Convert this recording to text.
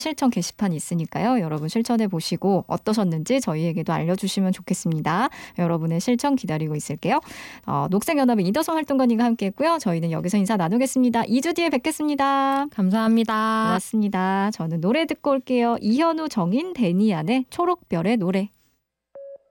실천 게시판이 있으니까요. 여러분 실천해 보시고 어떠셨는지 저희에게도 알려주시면 좋겠습니다. 여러분의 실천 기다리고 있을게요. 녹색연합의 이더성 활동가님과 함께했고요. 저희는 여기서 인사 나누겠습니다. 2주 뒤에 뵙겠습니다. 감사합니다. 고맙습니다. 저는 노래 듣고 올게요. 이현우, 정인, 데니안의 초록별의 노래.